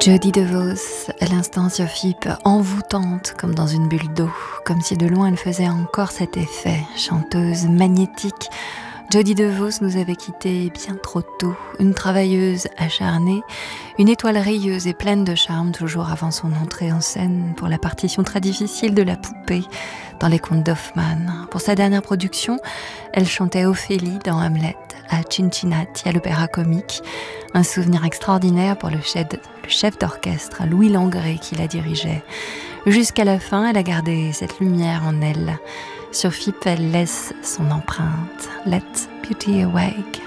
Jody DeVos, à l'instant sur FIP, envoûtante comme dans une bulle d'eau, comme si de loin elle faisait encore cet effet. Chanteuse magnétique, Jody DeVos nous avait quittés bien trop tôt, une travailleuse acharnée, une étoile rayeuse et pleine de charme toujours avant son entrée en scène pour la partition très difficile de la poupée dans les contes d'Hoffmann. Pour sa dernière production, elle chantait Ophélie dans Hamlet, à Cincinnati, à l'Opéra Comique. Un souvenir extraordinaire pour le chef d'orchestre, Louis Langrée, qui la dirigeait. Jusqu'à la fin, elle a gardé cette lumière en elle. Sur FIP, elle laisse son empreinte. Let Beauty Awake.